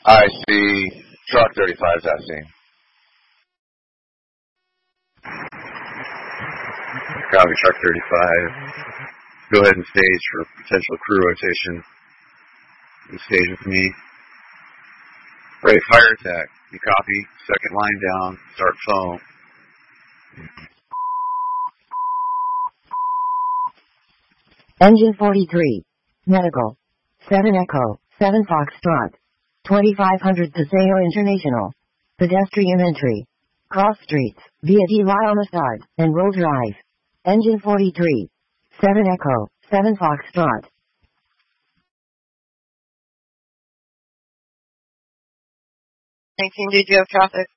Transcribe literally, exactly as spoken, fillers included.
I see truck thirty-five is asking. Copy truck thirty-five. Go ahead and stage for potential crew rotation. You stage with me. Right, fire attack. You copy. Second line down. Start phone. Engine forty-three. Medical. seven Echo. seven Foxtrot. twenty-five hundred Paseo International. Pedestrian entry. Cross streets, via D. Lyle Mustard, and Roll Drive. Engine forty-three. seven Echo. seven Foxtrot. nineteen, did you have traffic?